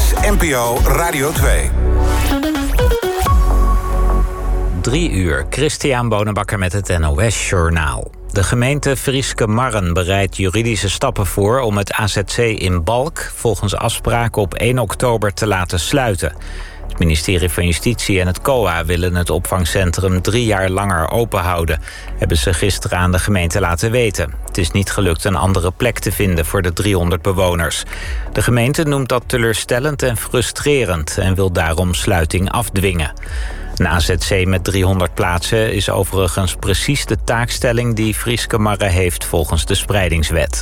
is NPO Radio 2. 3 uur, Christian Bonenbakker met het NOS Journaal. De gemeente Frieske Marren bereidt juridische stappen voor om het AZC in Balk volgens afspraken op 1 oktober te laten sluiten. Het ministerie van Justitie en het COA willen het opvangcentrum 3 jaar langer open houden, hebben ze gisteren aan de gemeente laten weten. Het is niet gelukt een andere plek te vinden voor de 300 bewoners. De gemeente noemt dat teleurstellend en frustrerend en wil daarom sluiting afdwingen. Een AZC met 300 plaatsen is overigens precies de taakstelling die Frieske Marren heeft volgens de spreidingswet.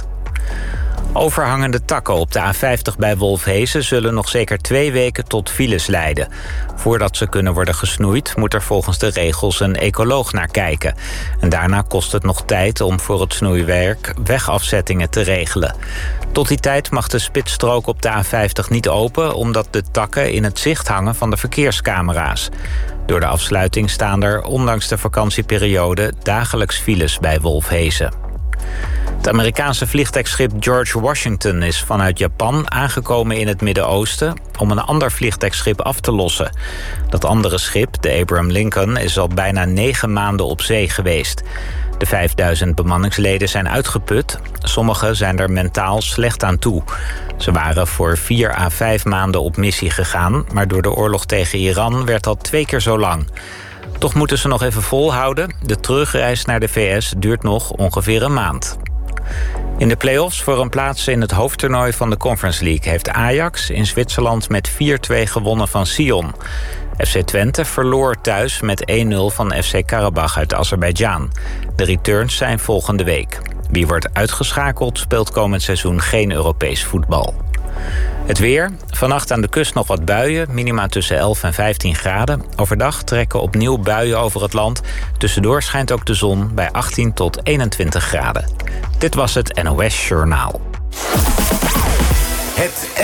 Overhangende takken op de A50 bij Wolfhezen zullen nog zeker 2 weken tot files leiden. Voordat ze kunnen worden gesnoeid moet er volgens de regels een ecoloog naar kijken. En daarna kost het nog tijd om voor het snoeiwerk wegafzettingen te regelen. Tot die tijd mag de spitsstrook op de A50 niet open, omdat de takken in het zicht hangen van de verkeerscamera's. Door de afsluiting staan er, ondanks de vakantieperiode, dagelijks files bij Wolfhezen. Het Amerikaanse vliegtuigschip George Washington is vanuit Japan aangekomen in het Midden-Oosten om een ander vliegtuigschip af te lossen. Dat andere schip, de Abraham Lincoln, is al bijna 9 maanden op zee geweest. De 5000 bemanningsleden zijn uitgeput. Sommigen zijn er mentaal slecht aan toe. Ze waren voor 4 à 5 maanden op missie gegaan, maar door de oorlog tegen Iran werd dat 2 keer zo lang. Toch moeten ze nog even volhouden. De terugreis naar de VS duurt nog ongeveer een maand. In de play-offs voor een plaats in het hoofdtoernooi van de Conference League heeft Ajax in Zwitserland met 4-2 gewonnen van Sion. FC Twente verloor thuis met 1-0 van FC Karabach uit Azerbeidzjan. De returns zijn volgende week. Wie wordt uitgeschakeld speelt komend seizoen geen Europees voetbal. Het weer. Vannacht aan de kust nog wat buien. Minima tussen 11 en 15 graden. Overdag trekken opnieuw buien over het land. Tussendoor schijnt ook de zon bij 18 tot 21 graden. Dit was het NOS Journaal. Het